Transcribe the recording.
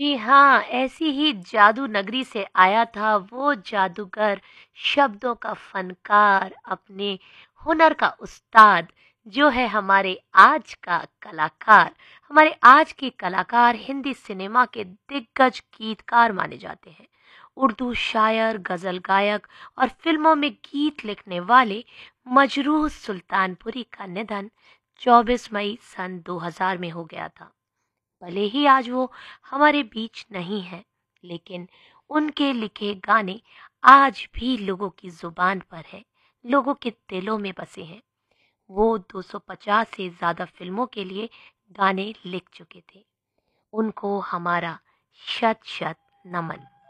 जी हाँ, ऐसी ही जादू नगरी से आया था वो जादूगर, शब्दों का फनकार, अपने हुनर का उस्ताद, जो है हमारे आज का कलाकार। हमारे आज के कलाकार हिंदी सिनेमा के दिग्गज गीतकार माने जाते हैं। उर्दू शायर, गजल गायक और फिल्मों में गीत लिखने वाले मजरूह सुल्तानपुरी का निधन 24 मई सन 2000 में हो गया था। भले ही आज वो हमारे बीच नहीं है, लेकिन उनके लिखे गाने आज भी लोगों की जुबान पर है, लोगों के दिलों में बसे हैं। वो 250 से ज्यादा फिल्मों के लिए गाने लिख चुके थे। उनको हमारा शत शत नमन।